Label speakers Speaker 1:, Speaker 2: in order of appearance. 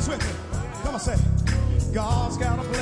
Speaker 1: this with me. Come on, say, God's got a